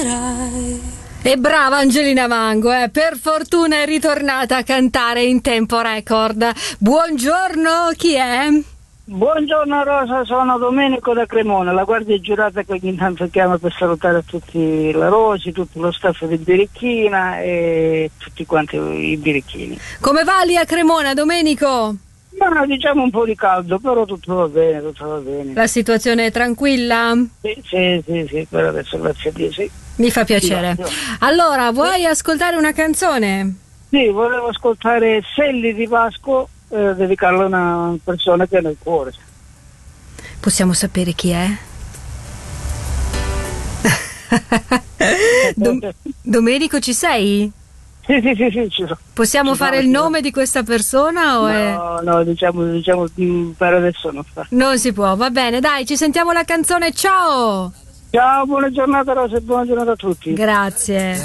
E brava Angelina Mango, per fortuna è ritornata a cantare in tempo record. Buongiorno, chi è? Buongiorno Rosa, sono Domenico da Cremona, la guardia giurata che ogni tanto chiama per salutare tutti la Rosi, tutto lo staff di Birichina e tutti quanti i birichini. Come va lì a Cremona, Domenico? No, diciamo un po' di caldo, però tutto va bene, tutto va bene. La situazione è tranquilla? Sì, per adesso grazie a Dio, sì. Mi fa piacere. Sì. Allora, vuoi ascoltare una canzone? Sì, volevo ascoltare Selli di Vasco, dedicarla a una persona che ha nel cuore. Possiamo sapere chi è? Domenico, ci sei? Sì, ci sono. Possiamo fare il nome di questa persona o No, diciamo per adesso non fa. Non si può, va bene, dai, ci sentiamo la canzone, ciao! Ciao, buona giornata Rosa e buona giornata a tutti. Grazie.